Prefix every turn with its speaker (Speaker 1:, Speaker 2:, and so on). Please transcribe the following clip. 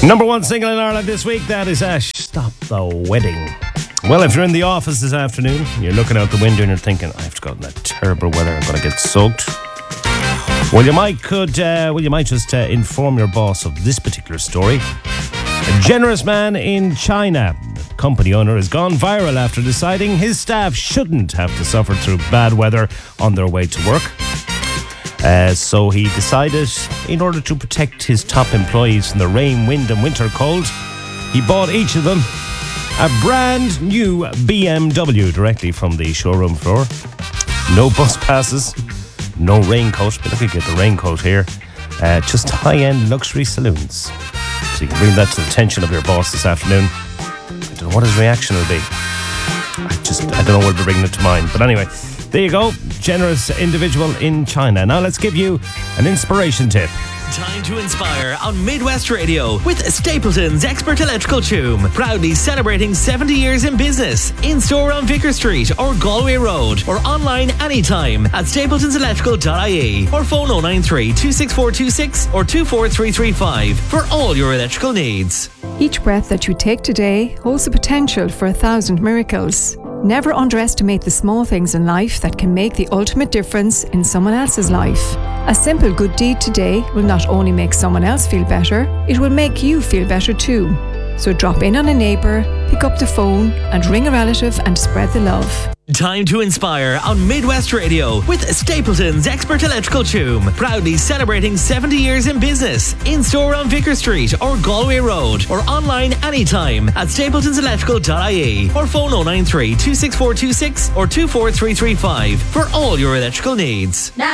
Speaker 1: Number one single in Ireland this week, that is Stop the Wedding. Well, if you're in the office this afternoon, you're looking out the window and you're thinking, I have to go out in that terrible weather, I'm going to get soaked. Well, you might just inform your boss of this particular story. A generous man in China, the company owner, has gone viral after deciding his staff shouldn't have to suffer through bad weather on their way to work. So he decided, in order to protect his top employees from the rain, wind and winter cold, he bought each of them a brand new BMW directly from the showroom floor. No bus passes, no raincoat. But look, you get the raincoat here. Just high-end luxury saloons. So you can bring that to the attention of your boss this afternoon. I don't know what his reaction will be. I don't know what we're bringing it to mind. But anyway, there you go. Generous individual in China. Now let's give you an inspiration tip.
Speaker 2: Time to inspire on Midwest Radio with Stapleton's Expert Electrical Choom. Proudly celebrating 70 years in business. In-store on Vicar Street or Galway Road. Or online anytime at stapletonselectrical.ie. Or phone 093 26426 or 24335 for all your electrical needs.
Speaker 3: Each breath that you take today holds the potential for 1,000 miracles. Never underestimate the small things in life that can make the ultimate difference in someone else's life. A simple good deed today will not only make someone else feel better, it will make you feel better too. So drop in on a neighbour, pick up the phone and ring a relative and spread the love.
Speaker 2: Time to inspire on Midwest Radio with Stapleton's Expert Electrical Choom. Proudly celebrating 70 years in business. In-store on Vicar Street or Galway Road. Or online anytime at stapletonselectrical.ie. Or phone 093 26426 or 24335 for all your electrical needs.